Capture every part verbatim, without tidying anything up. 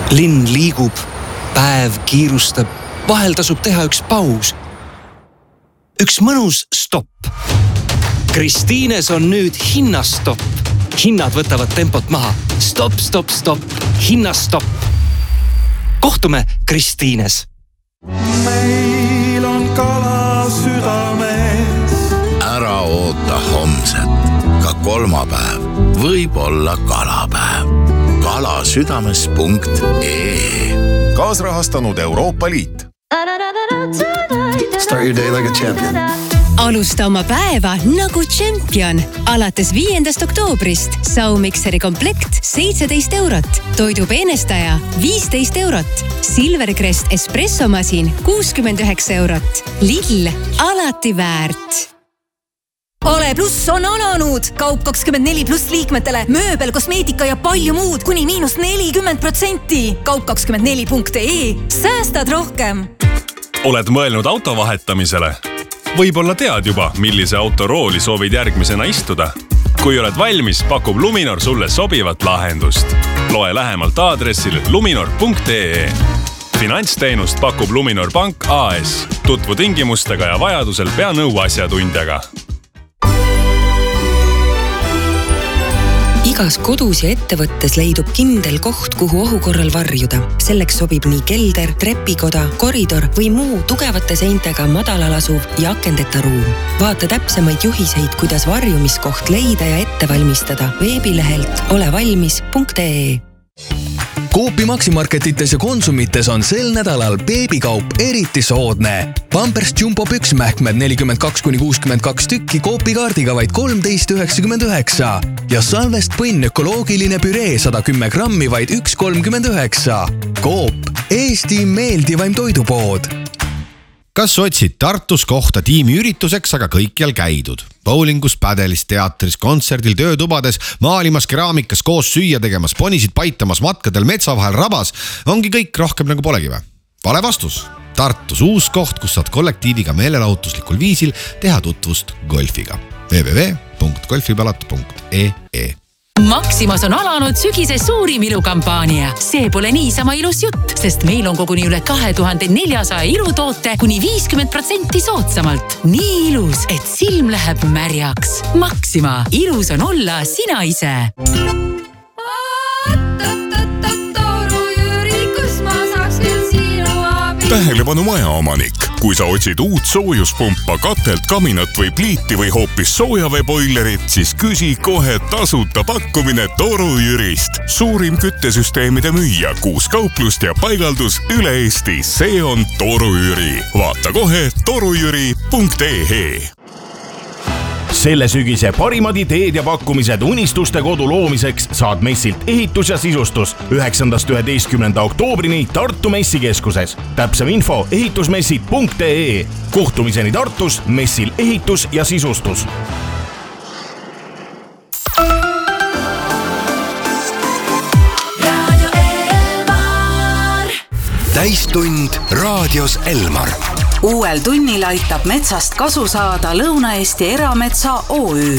Linn liigub, päev kiirustab, vahel tasub teha üks paus. Üks mõnus stopp. Kristiines on nüüd hinnastopp. Hinnad võtavad tempot maha. Stopp, stopp, stopp. Hinnastopp. Kohtume Kristiines. Meil on kala südames. Ära oota homset. Ka kolmapäev võib olla kalapäev. kalasüdames punkt ee Kaasrahastanud Euroopa Liit. Start your day like a champion. Alusta oma päeva nagu champion. Alates viiendast oktoobrist Saumikseri komplekt seitseteist eurot. Toidu peenestaja viisteist eurot. Silvercrest espressomasin kuuskümmend üheksa eurot. Lidl, alati väärt. Ole pluss on alanud! Kaup kakskümmend neli pluss liikmetele, mööbel, kosmeetika ja palju muud kuni miinus nelikümmend protsenti. Kaup kakskümmend neli punkt ee. Säästad rohkem! Oled mõelnud auto vahetamisele? Võib-olla tead juba, millise auto rooli soovid järgmisena istuda. Kui oled valmis, pakub Luminor sulle sobivat lahendust. Loe lähemalt aadressil luminor punkt ee. Finantsteenust pakub Luminor Pank A S. Tutvu tingimustega ja vajadusel pea nõu asjatundjaga. Igas kodus ja ettevõttes leidub kindel koht, kuhu ohu korral varjuda. Selleks sobib nii kelder, trepikoda, koridor või muu tugevate seintega madalal asuv ja akendeta ruum. Vaata täpsemaid juhiseid, kuidas varjumiskoht leida ja ette valmistada veebilehelt olevalmis punkt ee. Coopi Maximarketites ja Konsumites on sel nädalal beebikaup eriti soodne. Pampers Jumbo püksmähkmed nelikümmend kaks kuni kuuskümmend kaks tükki Coopi kaardiga vaid kolmteist üheksakümmend üheksa ja Salvest põnn ökoloogiline püree sada kümme grammi vaid üks kolmkümmend üheksa. Coop, Eesti meeldivaim toidupood. Kas otsid Tartus kohta tiimi ürituseks, aga kõikjal käidud? Bowlingus, pädelis, teatris, kontserdil, töötubades, maalimas, keraamikas, koos süüa tegemas, ponisid paitamas, matkadel, metsa vahel, rabas. Ongi kõik rohkem nagu polegi või? Vale vastus. Tartus uus koht, kus saad kollektiiviga meelelahutuslikul viisil teha tutvust golfiga. w w w punkt golfipalat punkt ee Maximas on alanud sügise suurim ilukampaania. See pole niisama ilus jutt, sest meil on koguni üle kahe tuhande neljasaja ilutoote kuni viiskümmend protsenti soodsamalt. Nii ilus, et silm läheb märjaks. Maxima. Ilus on olla sina ise. Tähelepanu majaomanik. Kui sa otsid uut soojuspumpa, katelt, kaminat või pliiti või hoopis soojaveeboilerit, siis küsi kohe tasuta pakkumine Toru Jürist. Suurim küttesüsteemide müüja, kuus kauplust ja paigaldus üle Eesti. See on Toru Jüri. Vaata kohe torujüri punkt ee. Selle sügise parimad ideed ja pakkumised unistuste kodu loomiseks saad messilt ehitus ja sisustus üheksandast üheteistkümnenda oktoobrini Tartu messikeskuses. Täpsem info ehitusmessid punkt ee. Kohtumiseni Tartus messil ehitus ja sisustus. Täistund raadios Elmar. Uuel tunnil aitab metsast kasu saada Lõuna-Eesti Erametsa O Ü.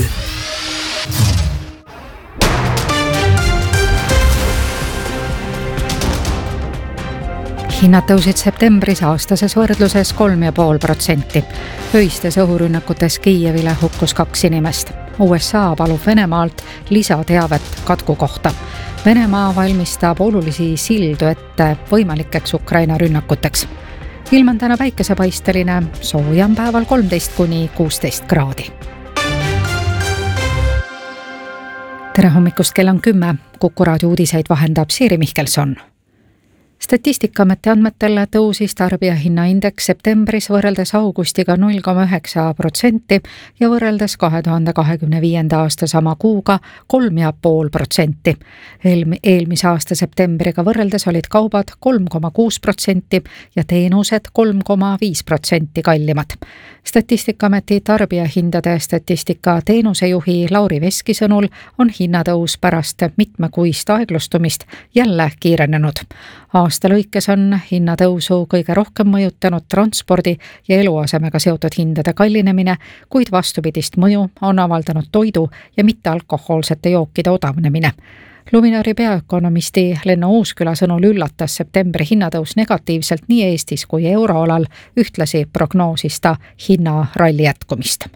Hinnad tõusid septembris aastases võrdluses kolm ja pool protsenti. Öistes õhurünnakutes Kiievile hukkus kaks inimest. U S A palub Venemaalt lisateavet katku kohta. Venemaa valmistab olulisi sildu ette võimalikeks Ukraina rünnakuteks. Ilm on täna päikesepaisteline, soojam päeval kolmteist kuni kuusteist kraadi. Tere hommikust, kell on kümme. Kuku raadio uudiseid vahendab Siiri Mihkelson. Statistikaameti andmetel tõusis tarbijahinnaindeks septembris võrreldes augustiga null koma üheksa protsenti ja võrreldes kahe tuhande kahekümne viienda aasta sama kuuga kolm ja pool protsenti. Eelmise aasta septembriga võrreldes olid kaubad kolm koma kuus protsenti ja teenused kolm koma viis protsenti kallimad. Statistikaameti tarbijahindade statistika teenusejuhi Lauri Veski sõnul on hinnatõus pärast mitmekuist aeglustumist jälle kiirenenud. Aasta lõikes on hinnatõusu kõige rohkem mõjutanud transpordi ja eluasemega seotud hindade kallinemine, kuid vastupidist mõju on avaldanud toidu ja mittealkohoolsete jookide odavnemine. Luminori peaökonomisti Lenno Uusküla sõnul üllatas septembri hinnatõus negatiivselt nii Eestis kui euroalal, ühtlasi prognoosis ta hinnaralli jätkumist.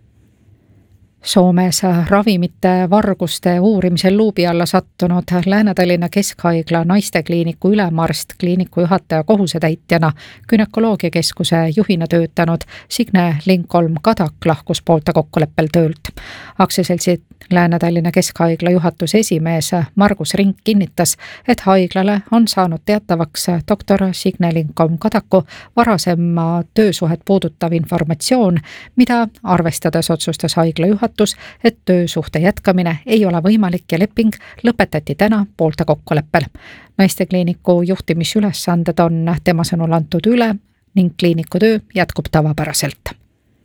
Soomes ravimite varguste uurimisel luubi alla sattunud Lääne-Tallinna Keskhaigla naistekliiniku ülemarst, kliiniku juhataja kohusetäitjana, günekoloogiakeskuse juhina töötanud Signe Lindholm Kadak lahkus poolte kokkuleppel töölt. Aktsiaseltsi Lääne-Tallinna Keskhaigla juhatuse esimees Margus Rink kinnitas, et haiglale on saanud teatavaks doktor Signe Lindholm Kadaku varasema töösuhet puudutav informatsioon, mida arvestades otsustas haigla juhatus, et töösuhte jätkamine ei ole võimalik ja leping lõpetati täna poolte kokkuleppel. Naistekliiniku juhtimisülesanded on tema sõnul antud üle ning kliiniku töö jätkub tavapäraselt.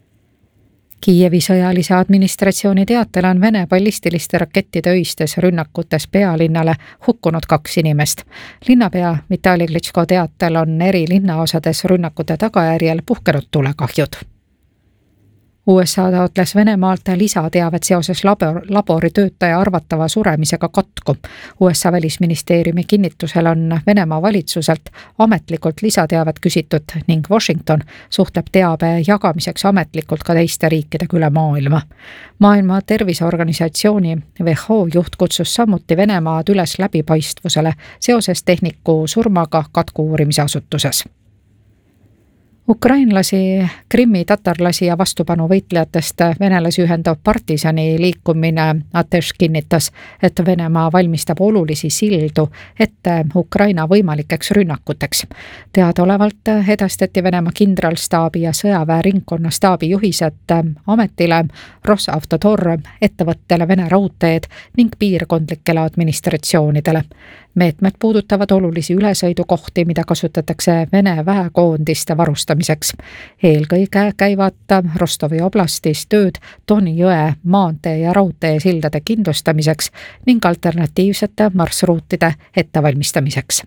Kiievi sõjalise administratsiooni teatel on Vene ballistiliste rakettide öistes rünnakutes pealinnale hukkunud kaks inimest. Linnapea Vitali Klitschko teatel on eri linnaosades rünnakute tagajärjel puhkenud tulekahjud. U S A taotles Venemaalt lisateavet seoses labor, laboritöötaja arvatava suremisega katku. U S A välisministeeriumi kinnitusel on Venemaa valitsuselt ametlikult lisateavet küsitud ning Washington suhtleb teabe jagamiseks ametlikult ka teiste riikidega üle maailma. Maailma Terviseorganisatsiooni W H O juht kutsus samuti Venemaad üles läbipaistvusele seoses tehniku surmaga katku uurimise asutuses. Ukrainlasi, Krimmi tatarlasi ja vastupanu võitlejatest venelasi ühendav partisani liikumine Atesh kinnitas, et Venemaa valmistab olulisi sildu ette Ukraina võimalikeks rünnakuteks. Teadaolevalt edastati Venemaa kindralstaabi ja sõjaväe ringkonna staabi juhised ametile Rosavtotor, ettevõttele Vene raudteed ning piirkondlikele administratsioonidele. Meetmed puudutavad olulisi ülesõidukohti, mida kasutatakse Vene väekoondiste varustamiseks. Eelkõige käivad Rostovi oblastis tööd Doni jõe maantee ja raudtee sildade kindlustamiseks ning alternatiivsete marsruutide ettevalmistamiseks.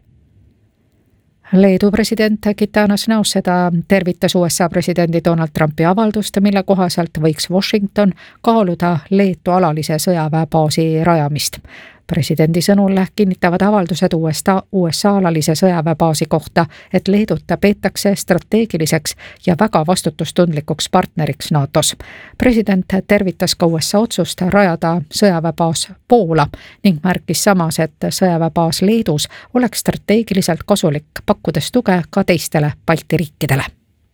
Leedu president Gitanas Nauseda tervitas U S A presidendi Donald Trumpi avaldust, mille kohaselt võiks Washington kaaluda Leetu alalise sõjaväebaasi rajamist. Presidendi sõnul kinnitavad avaldused U S A alalise sõjaväebaasi kohta, et Leedut peetakse strateegiliseks ja väga vastutustundlikuks partneriks NATOs. President tervitas ka U S A otsust rajada sõjaväebaas Poola ning märkis samas, et sõjaväebaas Leedus oleks strateegiliselt kasulik, pakkudes tuge ka teistele Balti riikidele.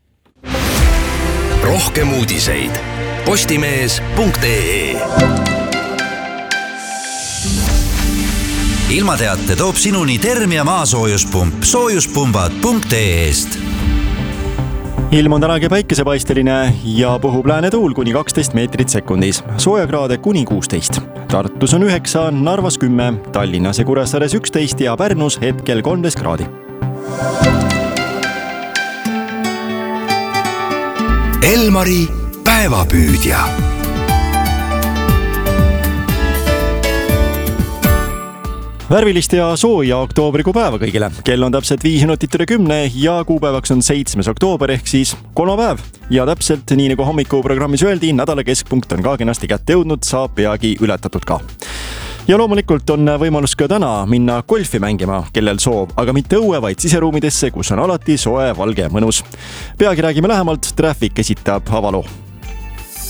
Rohkem uudiseid postimees punkt ee. Ilmateate toob sinuni Termia maasoojuspump soojuspumbad punkt ee-st. Ilm on tänagi päikesepaisteline ja puhub läänetuul kuni kaksteist meetrit sekundis, soojakraade kuni kuusteist. Tartus on üheksa, Narvas kümme, Tallinnas ja Kuressaares üksteist ja Pärnus hetkel kolmteist kraadi. Elmari päevapüüdja. Värvilist ja sooja oktoobrikuu päeva kõigile. Kell on täpselt viis minutit üle kümne ja kuupäevaks on seitsmes oktoober ehk siis kolmapäev. Ja täpselt nii nagu hommikuprogrammis öeldi, nädala keskpunkt on ka kenasti kätte jõudnud, saab peagi ületatud ka. Ja loomulikult on võimalus ka täna minna golfi mängima, kellel soov, aga mitte õue, vaid siseruumidesse, kus on alati soe, valge ja mõnus. Peagi räägime lähemalt, Traffic esitab avaloo.